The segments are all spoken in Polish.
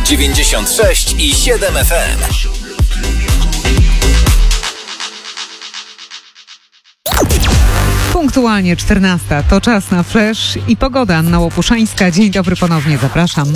96,7 FM. Punktualnie 14. To czas na Flash i pogoda. Anna Łopuszańska. Dzień dobry ponownie, zapraszam.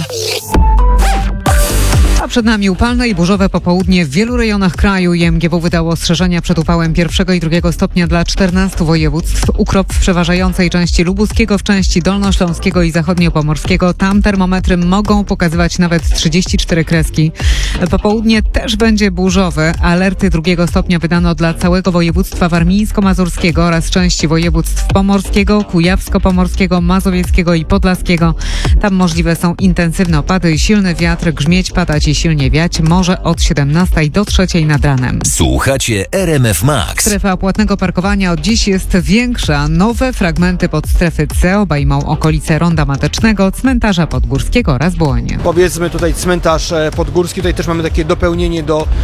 A przed nami upalne i burzowe popołudnie w wielu rejonach kraju. IMGW wydało ostrzeżenia przed upałem 1. i 2. stopnia dla 14 województw. Ukrop w przeważającej części lubuskiego, w części dolnośląskiego i zachodniopomorskiego. Tam termometry mogą pokazywać nawet 34 kreski. Popołudnie też będzie burzowe. Alerty 2. stopnia wydano dla całego województwa warmińsko-mazurskiego oraz części województw pomorskiego, kujawsko-pomorskiego, mazowieckiego i podlaskiego. Tam możliwe są intensywne opady i silny wiatr, grzmieć, padać i silnie wiać może od 17 do 3 nad ranem. Słuchacie RMF Max. Strefa płatnego parkowania od dziś jest większa. Nowe fragmenty podstrefy C obejmą okolice Ronda Matecznego, Cmentarza Podgórskiego oraz Błonie. Powiedzmy tutaj cmentarz podgórski, tutaj też mamy takie dopełnienie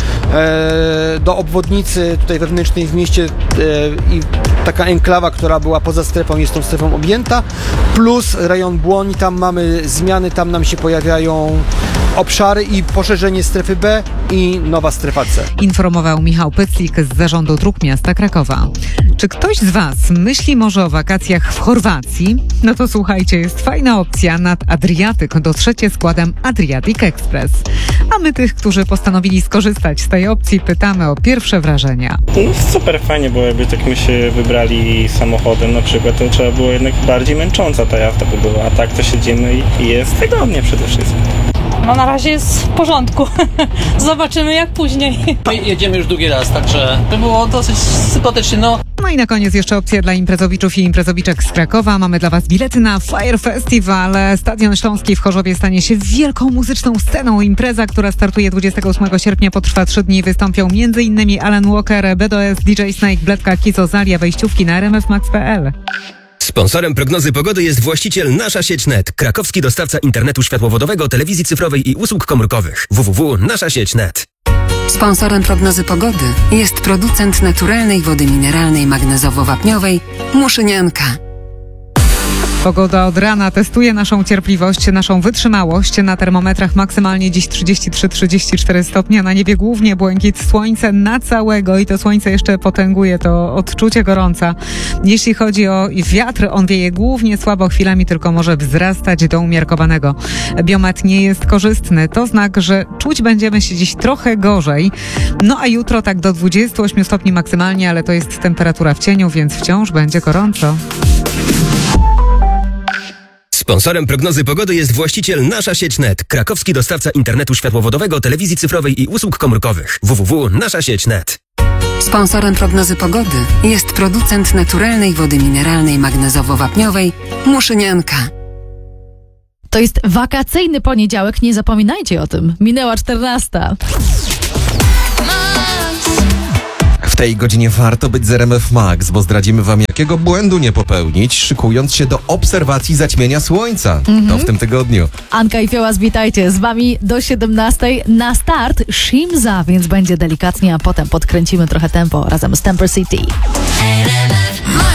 do obwodnicy tutaj wewnętrznej w mieście i taka enklawa, która była poza strefą, jest tą strefą objęta, plus rejon Błoni, tam mamy zmiany, tam nam się pojawiają obszary i poszerzenie strefy B i nowa strefa C. Informował Michał Pyclik z Zarządu Dróg Miasta Krakowa. Czy ktoś z Was myśli może o wakacjach w Chorwacji? No to słuchajcie, jest fajna opcja. Nad Adriatyk dotrzecie składem Adriatic Express. A my tych, którzy postanowili skorzystać z tej opcji, pytamy o pierwsze wrażenia. Super fajnie było, jakby tak my się wybrali samochodem na przykład, to trzeba było jednak bardziej męcząca ta jazda by była, a tak to siedzimy i jest wygodnie przede wszystkim. No na razie jest w porządku. Zobaczymy jak później. My jedziemy już drugi raz, także to było dosyć sympatycznie. No i na koniec jeszcze opcja dla imprezowiczów i imprezowiczek z Krakowa. Mamy dla Was bilety na Fire Festival. Stadion Śląski w Chorzowie stanie się wielką muzyczną sceną. Impreza, która startuje 28 sierpnia, potrwa 3 dni. Wystąpią m.in. Alan Walker, BDS, DJ Snake, Bledka, Kizo, Zalia. Wejściówki na rmfmax.pl. Sponsorem prognozy pogody jest właściciel Nasza Sieć Net, krakowski dostawca internetu światłowodowego, telewizji cyfrowej i usług komórkowych. www.naszasieć.net. Sponsorem prognozy pogody jest producent naturalnej wody mineralnej magnezowo-wapniowej Muszynianka. Pogoda od rana testuje naszą cierpliwość, naszą wytrzymałość. Na termometrach maksymalnie dziś 33-34 stopnie, na niebie głównie błękit, słońce na całego i to słońce jeszcze potęguje to odczucie gorąca. Jeśli chodzi o wiatr, on wieje głównie słabo, chwilami tylko może wzrastać do umiarkowanego. Biometr nie jest korzystny, to znak, że czuć będziemy się dziś trochę gorzej. No a jutro tak do 28 stopni maksymalnie, ale to jest temperatura w cieniu, więc wciąż będzie gorąco. Sponsorem prognozy pogody jest właściciel Nasza Sieć Net, krakowski dostawca internetu światłowodowego, telewizji cyfrowej i usług komórkowych. www.naszasieć.net. Sponsorem prognozy pogody jest producent naturalnej wody mineralnej magnezowo-wapniowej Muszynianka. To jest wakacyjny poniedziałek, nie zapominajcie o tym. Minęła 14. W tej godzinie warto być z RMF Max, bo zdradzimy Wam, jakiego błędu nie popełnić, szykując się do obserwacji zaćmienia słońca. To w tym tygodniu. Anka i Fiołas, witajcie. Z Wami do 17. Na start Shimza, więc będzie delikatnie, a potem podkręcimy trochę tempo razem z Temper City. RMF Max.